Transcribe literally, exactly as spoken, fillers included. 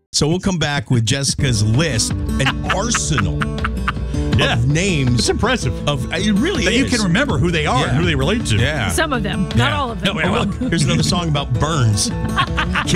So we'll come back with Jessica's list, an arsenal yeah. of names. It's impressive. Of It really that is. you can remember who they are yeah. and who they relate to. Yeah. Some of them, not yeah. all of them. No, oh, look, here's another song about burns.